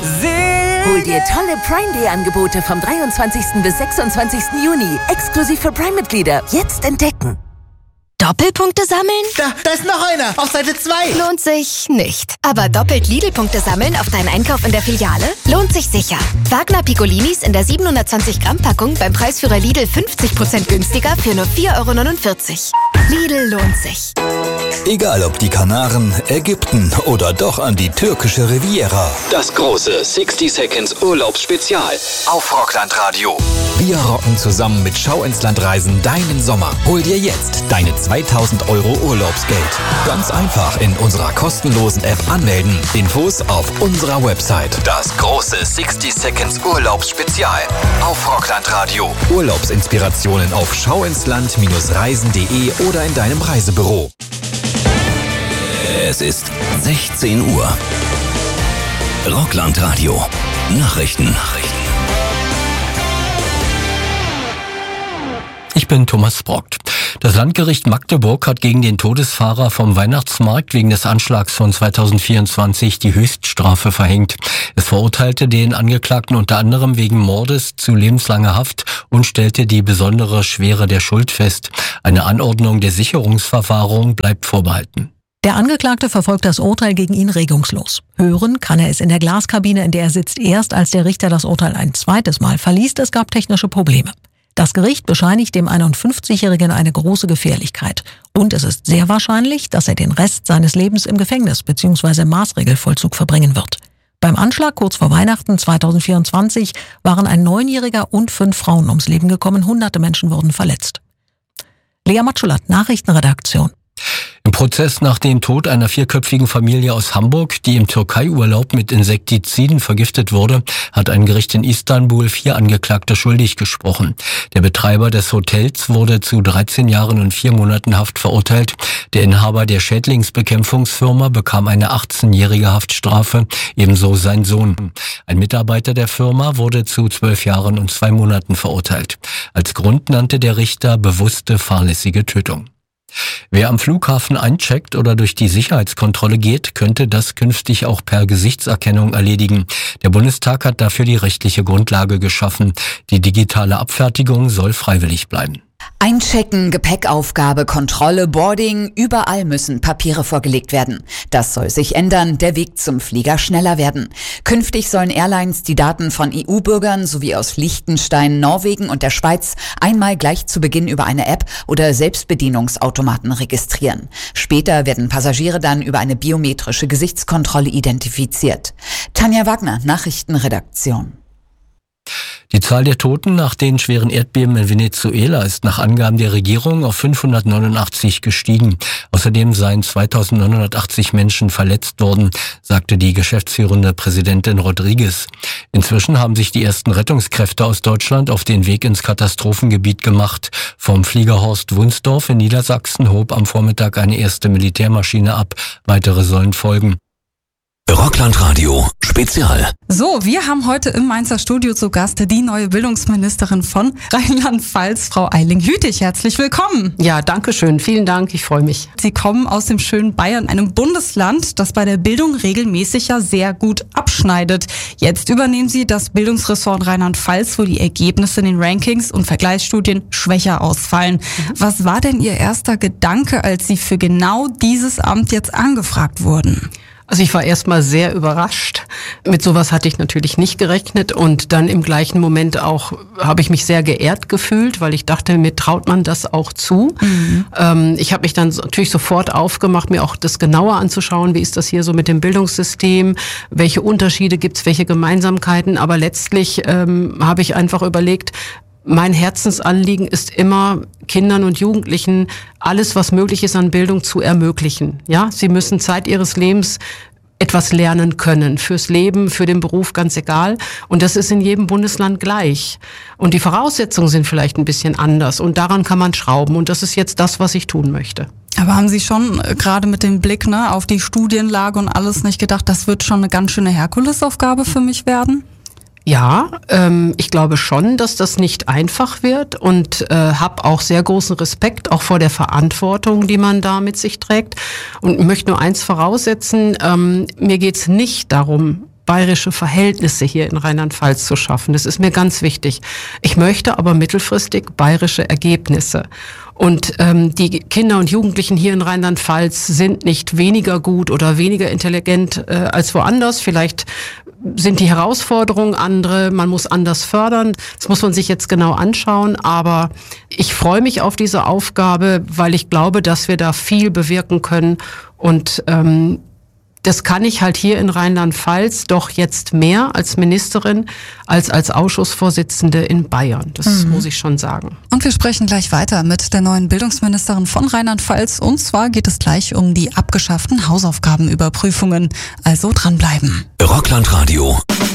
Hol dir tolle Prime Day Angebote vom 23. bis 26. Juni. Exklusiv für Prime-Mitglieder. Jetzt entdecken. Doppelpunkte sammeln? Da ist noch einer, auf Seite 2. Lohnt sich nicht. Aber doppelt Lidl-Punkte sammeln auf deinen Einkauf in der Filiale? Lohnt sich sicher. Wagner Piccolinis in der 720 Gramm Packung beim Preisführer Lidl 50% günstiger für nur 4,49 €. Lidl lohnt sich. Egal ob die Kanaren, Ägypten oder doch an die türkische Riviera. Das große 60 Seconds Urlaubsspezial auf Rockland Radio. Wir rocken zusammen mit Schau ins Land Reisen deinen Sommer. Hol dir jetzt deine 2000 € Urlaubsgeld. Ganz einfach in unserer kostenlosen App anmelden. Infos auf unserer Website. Das große 60 Seconds Urlaubsspezial auf Rockland Radio. Urlaubsinspirationen auf schauinsland-reisen.de oder in deinem Reisebüro. Es ist 16 Uhr. Rockland Radio. Nachrichten. Ich bin Thomas Brockt. Das Landgericht Magdeburg hat gegen den Todesfahrer vom Weihnachtsmarkt wegen des Anschlags von 2024 die Höchststrafe verhängt. Es verurteilte den Angeklagten unter anderem wegen Mordes zu lebenslanger Haft und stellte die besondere Schwere der Schuld fest. Eine Anordnung der Sicherungsverwahrung bleibt vorbehalten. Der Angeklagte verfolgt das Urteil gegen ihn regungslos. Hören kann er es in der Glaskabine, in der er sitzt, erst als der Richter das Urteil ein zweites Mal verliest. Es gab technische Probleme. Das Gericht bescheinigt dem 51-Jährigen eine große Gefährlichkeit. Und es ist sehr wahrscheinlich, dass er den Rest seines Lebens im Gefängnis bzw. im Maßregelvollzug verbringen wird. Beim Anschlag kurz vor Weihnachten 2024 waren ein 9-Jähriger und 5 Frauen ums Leben gekommen. Hunderte Menschen wurden verletzt. Lea Matschulat, Nachrichtenredaktion. Im Prozess nach dem Tod einer 4-köpfigen Familie aus Hamburg, die im Türkei-Urlaub mit Insektiziden vergiftet wurde, hat ein Gericht in Istanbul 4 Angeklagte schuldig gesprochen. Der Betreiber des Hotels wurde zu 13 Jahren und 4 Monaten Haft verurteilt. Der Inhaber der Schädlingsbekämpfungsfirma bekam eine 18-jährige Haftstrafe, ebenso sein Sohn. Ein Mitarbeiter der Firma wurde zu 12 Jahren und 2 Monaten verurteilt. Als Grund nannte der Richter bewusste fahrlässige Tötung. Wer am Flughafen eincheckt oder durch die Sicherheitskontrolle geht, könnte das künftig auch per Gesichtserkennung erledigen. Der Bundestag hat dafür die rechtliche Grundlage geschaffen. Die digitale Abfertigung soll freiwillig bleiben. Einchecken, Gepäckaufgabe, Kontrolle, Boarding, überall müssen Papiere vorgelegt werden. Das soll sich ändern, der Weg zum Flieger schneller werden. Künftig sollen Airlines die Daten von EU-Bürgern sowie aus Liechtenstein, Norwegen und der Schweiz einmal gleich zu Beginn über eine App oder Selbstbedienungsautomaten registrieren. Später werden Passagiere dann über eine biometrische Gesichtskontrolle identifiziert. Tanja Wagner, Nachrichtenredaktion. Die Zahl der Toten nach den schweren Erdbeben in Venezuela ist nach Angaben der Regierung auf 589 gestiegen. Außerdem seien 2980 Menschen verletzt worden, sagte die geschäftsführende Präsidentin Rodriguez. Inzwischen haben sich die ersten Rettungskräfte aus Deutschland auf den Weg ins Katastrophengebiet gemacht. Vom Flieger Horst Wunsdorf in Niedersachsen hob am Vormittag eine erste Militärmaschine ab. Weitere sollen folgen. Rockland Radio Spezial. So, wir haben heute im Mainzer Studio zu Gast die neue Bildungsministerin von Rheinland-Pfalz, Frau Eiling-Hütig. Herzlich willkommen. Ja, danke schön. Vielen Dank. Ich freue mich. Sie kommen aus dem schönen Bayern, einem Bundesland, das bei der Bildung regelmäßig ja sehr gut abschneidet. Jetzt übernehmen Sie das Bildungsressort in Rheinland-Pfalz, wo die Ergebnisse in den Rankings und Vergleichsstudien schwächer ausfallen. Was war denn Ihr erster Gedanke, als Sie für genau dieses Amt jetzt angefragt wurden? Also ich war erstmal sehr überrascht. Mit sowas hatte ich natürlich nicht gerechnet und dann im gleichen Moment auch habe ich mich sehr geehrt gefühlt, weil ich dachte, mir traut man das auch zu. Ich habe mich dann natürlich sofort aufgemacht, mir auch das genauer anzuschauen, wie ist das hier so mit dem Bildungssystem, welche Unterschiede gibt's, welche Gemeinsamkeiten, aber letztlich habe ich einfach überlegt, mein Herzensanliegen ist immer, Kindern und Jugendlichen alles, was möglich ist an Bildung zu ermöglichen. Ja, sie müssen Zeit ihres Lebens etwas lernen können. Fürs Leben, für den Beruf, ganz egal. Und das ist in jedem Bundesland gleich. Und die Voraussetzungen sind vielleicht ein bisschen anders. Und daran kann man schrauben. Und das ist jetzt das, was ich tun möchte. Aber haben Sie schon gerade mit dem Blick auf die Studienlage und alles nicht gedacht, das wird schon eine ganz schöne Herkulesaufgabe für mich werden? Ja, ich glaube schon, dass das nicht einfach wird und habe auch sehr großen Respekt auch vor der Verantwortung, die man da mit sich trägt. Und möchte nur eins voraussetzen, mir geht's nicht darum, bayerische Verhältnisse hier in Rheinland-Pfalz zu schaffen. Das ist mir ganz wichtig. Ich möchte aber mittelfristig bayerische Ergebnisse. Und die Kinder und Jugendlichen hier in Rheinland-Pfalz sind nicht weniger gut oder weniger intelligent als woanders. Vielleicht sind die Herausforderungen andere, man muss anders fördern. Das muss man sich jetzt genau anschauen. Aber ich freue mich auf diese Aufgabe, weil ich glaube, dass wir da viel bewirken können. Und das kann ich halt hier in Rheinland-Pfalz doch jetzt mehr als Ministerin als Ausschussvorsitzende in Bayern. Das muss ich schon sagen. Und wir sprechen gleich weiter mit der neuen Bildungsministerin von Rheinland-Pfalz. Und zwar geht es gleich um die abgeschafften Hausaufgabenüberprüfungen. Also dranbleiben. Rockland Radio.